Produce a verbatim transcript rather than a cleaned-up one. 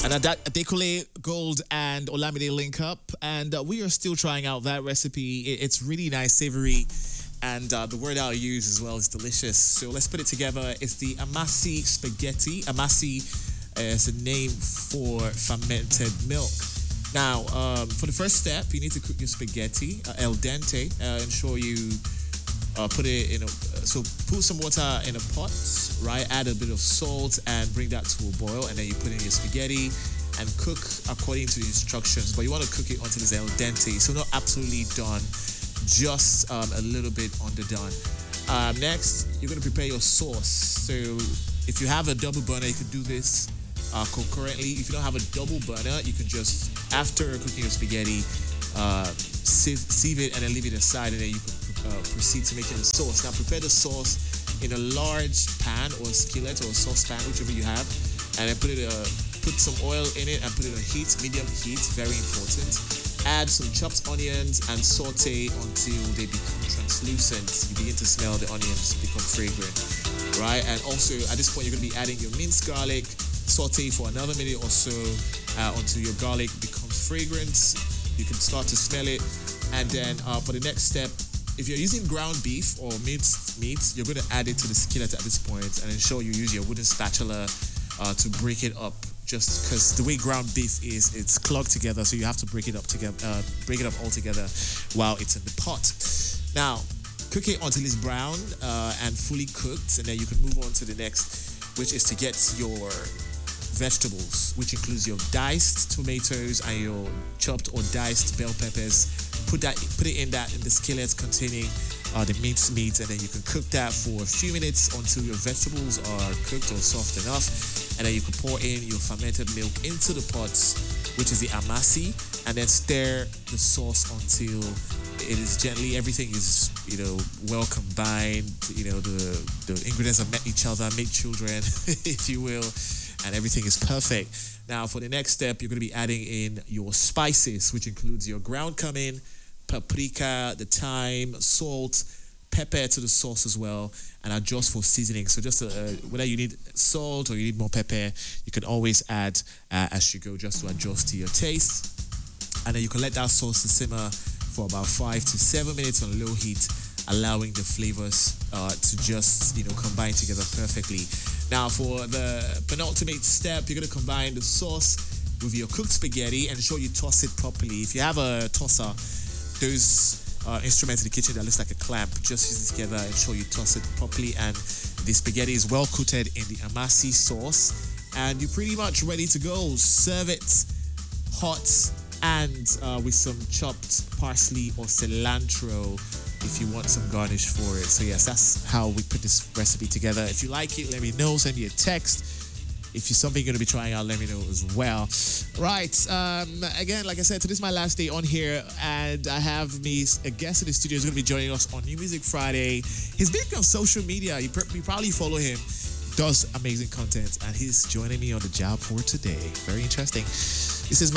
And Adak- Adekule Gold and Olamide link up, and uh, we are still trying out that recipe. It- it's really nice, savory, and uh, the word I'll use as well is delicious. So let's put it together. It's the amasi spaghetti. Amasi is a name for fermented milk. Now, um, for the first step, you need to cook your spaghetti uh, al dente. Uh, ensure you uh, put it in a so put some water in a pot, right? Add a bit of salt and bring that to a boil, and then you put in your spaghetti and cook according to the instructions. But you want to cook it until it's al dente, so not absolutely done, just um, a little bit underdone. Um, next, you're going to prepare your sauce. So if you have a double burner, you can do this uh, concurrently. If you don't have a double burner, you can just, after cooking your spaghetti, uh, sieve, sieve it and then leave it aside, and then you can uh, proceed to making the sauce. Now prepare the sauce in a large pan or a skillet or a saucepan, whichever you have, and then put it uh, put some oil in it and put it on heat, medium heat, very important. Add some chopped onions and saute until they become translucent. You begin to smell the onions become fragrant, right? And also at this point, you're going to be adding your minced garlic. Saute for another minute or so uh, until your garlic becomes fragrant. You can start to smell it. And then uh, for the next step, if you're using ground beef or minced meat, you're going to add it to the skillet at this point and ensure you use your wooden spatula uh, to break it up. Just because the way ground beef is, it's clogged together, so you have to break it up together, uh, break it up all together while it's in the pot. Now, cook it until it's brown uh, and fully cooked, and then you can move on to the next, which is to get your vegetables, which includes your diced tomatoes and your chopped or diced bell peppers. Put that, put it in that in the skillet containing uh, the minced meat, and then you can cook that for a few minutes until your vegetables are cooked or soft enough, and then you can pour in your fermented milk into the pot, which is the amasi, and then stir the sauce until it is gently, everything is, you know, well combined. You know, the the ingredients have met each other, made children, if you will, and everything is perfect. Now, for the next step, you're going to be adding in your spices, which includes your ground cumin, paprika, the thyme, salt, pepper to the sauce as well, and adjust for seasoning. So just uh, whether you need salt or you need more pepper, you can always add uh, as you go, just to adjust to your taste. And then you can let that sauce to simmer for about five to seven minutes on low heat, allowing the flavors uh, to just, you know, combine together perfectly. Now, for the penultimate step, you're going to combine the sauce with your cooked spaghetti and ensure you toss it properly. If you have a tosser, those uh, instruments in the kitchen that looks like a clamp, just use it together, ensure you toss it properly, and the spaghetti is well coated in the amasi sauce, and you're pretty much ready to go. Serve it hot and uh, with some chopped parsley or cilantro if you want some garnish for it. So yes, that's how we put this recipe together. If you like it, let me know. Send me a text. If you're something you're going to be trying out, let me know as well. Right. Um, again, like I said, today's my last day on here, and I have me a guest in the studio who's going to be joining us on New Music Friday. He's big on social media. You, pr- you probably follow him. Does amazing content, and he's joining me on the job for today. Very interesting. This is